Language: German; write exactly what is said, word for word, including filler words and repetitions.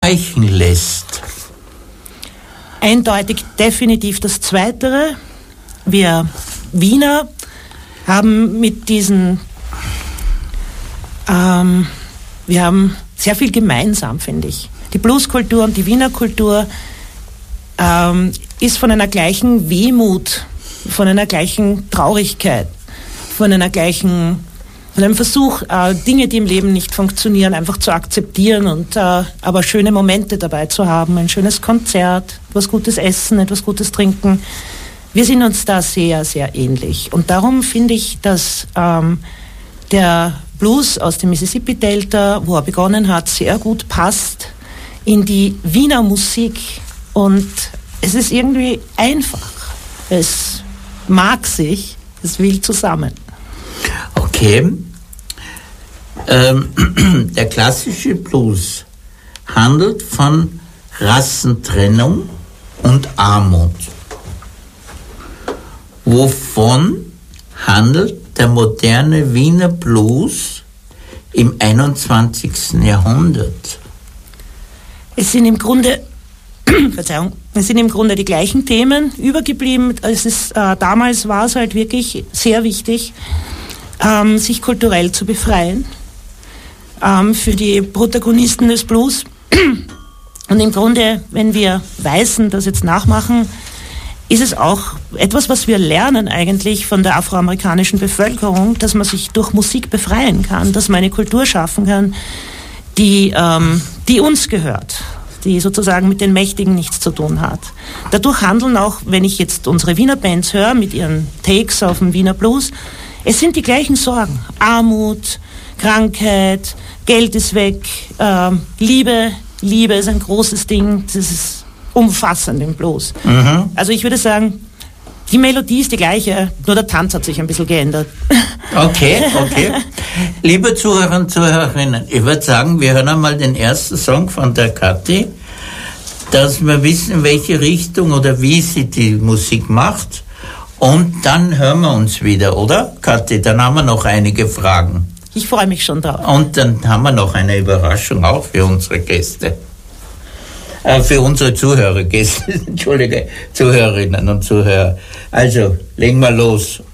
erreichen lässt? Eindeutig definitiv das Zweite. Wir Wiener haben mit diesen, ähm, wir haben sehr viel gemeinsam, finde ich. Die Blueskultur und die Wiener Kultur ähm, ist von einer gleichen Wehmut, von einer gleichen Traurigkeit, von einer gleichen, von einem Versuch, äh, Dinge, die im Leben nicht funktionieren, einfach zu akzeptieren und äh, aber schöne Momente dabei zu haben, ein schönes Konzert, etwas Gutes essen, etwas Gutes trinken. Wir sind uns da sehr, sehr ähnlich. Und darum finde ich, dass ähm, der Blues aus dem Mississippi-Delta, wo er begonnen hat, sehr gut passt in die Wiener Musik. Und es ist irgendwie einfach. Es mag sich, es will zusammen. Okay. Ähm, der klassische Blues handelt von Rassentrennung und Armut. Wovon handelt der moderne Wiener Blues im einundzwanzigsten Jahrhundert? Es sind im Grunde, Verzeihung, es sind im Grunde die gleichen Themen übergeblieben. Es ist, äh, damals war es halt wirklich sehr wichtig, ähm, sich kulturell zu befreien, ähm, für die Protagonisten des Blues. Und im Grunde, wenn wir Weißen das jetzt nachmachen, ist es auch etwas, was wir lernen eigentlich von der afroamerikanischen Bevölkerung, dass man sich durch Musik befreien kann, dass man eine Kultur schaffen kann, die, ähm, die uns gehört, die sozusagen mit den Mächtigen nichts zu tun hat. Dadurch handeln auch, wenn ich jetzt unsere Wiener Bands höre, mit ihren Takes auf dem Wiener Blues, es sind die gleichen Sorgen. Armut, Krankheit, Geld ist weg, äh, Liebe, Liebe ist ein großes Ding, das ist umfassend im Blues. Mhm. Also ich würde sagen, die Melodie ist die gleiche, nur der Tanz hat sich ein bisschen geändert. Okay, okay. Liebe Zuhörer und Zuhörerinnen, ich würde sagen, wir hören einmal den ersten Song von der Kathi, dass wir wissen, in welche Richtung oder wie sie die Musik macht. Und dann hören wir uns wieder, oder, Kathi? Dann haben wir noch einige Fragen. Ich freue mich schon drauf. Und dann haben wir noch eine Überraschung auch für unsere Gäste. Äh, für unsere Zuhörer, Gäste, Entschuldige, Zuhörerinnen und Zuhörer. Also, legen wir los.